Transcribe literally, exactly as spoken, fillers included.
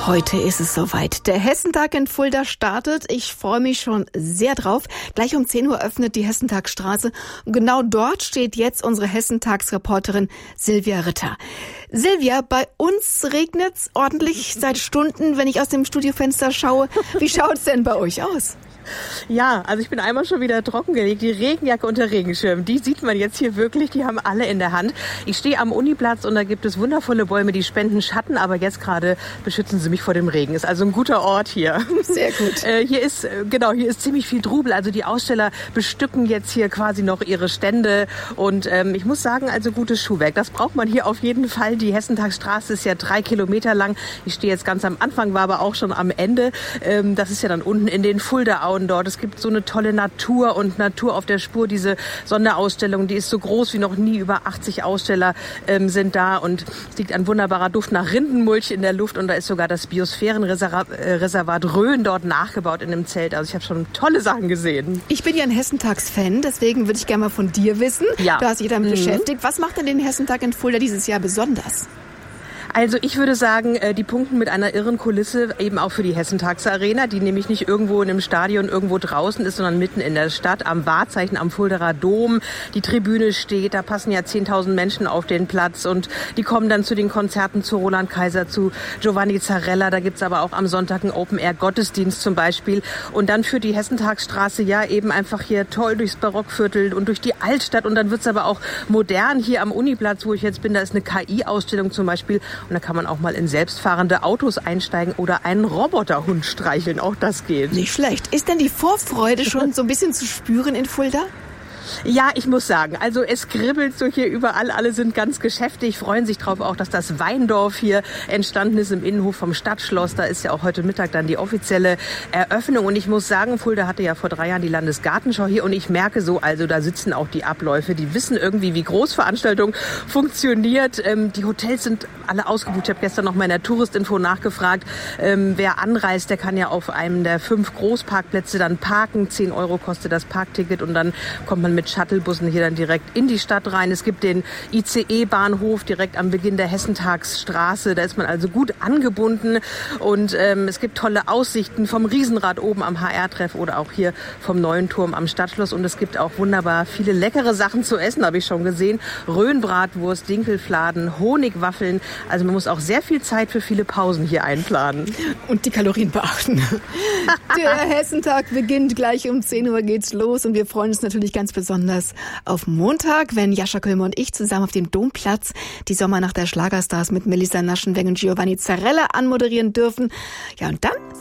Heute ist es soweit. Der Hessentag in Fulda startet. Ich freue mich schon sehr drauf. Gleich um zehn Uhr öffnet die Hessentagsstraße. Und genau dort steht jetzt unsere Hessentagsreporterin Silvia Ritter. Silvia, bei uns regnet's ordentlich seit Stunden, wenn ich aus dem Studiofenster schaue. Wie schaut's denn bei euch aus? Ja, also ich bin einmal schon wieder trockengelegt. Die Regenjacke und der Regenschirm, die sieht man jetzt hier wirklich, die haben alle in der Hand. Ich stehe am Uniplatz und da gibt es wundervolle Bäume, die spenden Schatten, aber jetzt gerade beschützen sie mich vor dem Regen. Ist also ein guter Ort hier. Sehr gut. äh, hier ist, genau, hier ist ziemlich viel Trubel. Also die Aussteller bestücken jetzt hier quasi noch ihre Stände und ähm, ich muss sagen, also gutes Schuhwerk. Das braucht man hier auf jeden Fall. Die Hessentagsstraße ist ja drei Kilometer lang. Ich stehe jetzt ganz am Anfang, war aber auch schon am Ende. Ähm, das ist ja dann unten in den Fulda dort. Es gibt so eine tolle Natur und Natur auf der Spur. Diese Sonderausstellung, die ist so groß wie noch nie. Über achtzig Aussteller ähm, sind da und es liegt ein wunderbarer Duft nach Rindenmulch in der Luft und da ist sogar das Biosphärenreservat Rhön dort nachgebaut in einem Zelt. Also ich habe schon tolle Sachen gesehen. Ich bin ja ein Hessentags-Fan, deswegen würde ich gerne mal von dir wissen. Ja. Du hast dich damit mhm. beschäftigt. Was macht denn den Hessentag in Fulda dieses Jahr besonders? Also ich würde sagen, die punkten mit einer irren Kulisse eben auch für die Hessentagsarena, die nämlich nicht irgendwo in einem Stadion irgendwo draußen ist, sondern mitten in der Stadt am Wahrzeichen am Fuldaer Dom. Die Tribüne steht, da passen ja zehntausend Menschen auf den Platz und die kommen dann zu den Konzerten zu Roland Kaiser, zu Giovanni Zarella. Da gibt's aber auch am Sonntag einen Open-Air-Gottesdienst zum Beispiel. Und dann führt die Hessentagsstraße ja eben einfach hier toll durchs Barockviertel und durch die Altstadt. Und dann wird's aber auch modern hier am Uniplatz, wo ich jetzt bin. Da ist eine K I-Ausstellung zum Beispiel. Und da kann man auch mal in selbstfahrende Autos einsteigen oder einen Roboterhund streicheln. Auch das geht. Nicht schlecht. Ist denn die Vorfreude schon so ein bisschen zu spüren in Fulda? Ja, ich muss sagen, also es kribbelt so hier überall, alle sind ganz geschäftig, freuen sich drauf auch, dass das Weindorf hier entstanden ist im Innenhof vom Stadtschloss. Da ist ja auch heute Mittag dann die offizielle Eröffnung und ich muss sagen, Fulda hatte ja vor drei Jahren die Landesgartenschau hier und ich merke so, also da sitzen auch die Abläufe, die wissen irgendwie, wie Großveranstaltung funktioniert. Ähm, die Hotels sind alle ausgebucht. Ich habe gestern noch mal in der Touristinfo nachgefragt, ähm, wer anreist, der kann ja auf einem der fünf Großparkplätze dann parken. zehn Euro kostet das Parkticket und dann kommt man mit Shuttlebussen hier dann direkt in die Stadt rein. Es gibt den I C E-Bahnhof direkt am Beginn der Hessentagsstraße. Da ist man also gut angebunden und ähm, es gibt tolle Aussichten vom Riesenrad oben am H R-Treff oder auch hier vom neuen Turm am Stadtschloss und es gibt auch wunderbar viele leckere Sachen zu essen, habe ich schon gesehen. Rhönbratwurst, Dinkelfladen, Honigwaffeln. Also man muss auch sehr viel Zeit für viele Pausen hier einplanen. Und die Kalorien beachten. Der Hessentag beginnt gleich um zehn Uhr geht's los und wir freuen uns natürlich ganz besonders auf Montag, wenn Jascha Kölmer und ich zusammen auf dem Domplatz die Sommernacht der Schlagerstars mit Melissa Naschenweng und Giovanni Zarella anmoderieren dürfen. Ja, und dann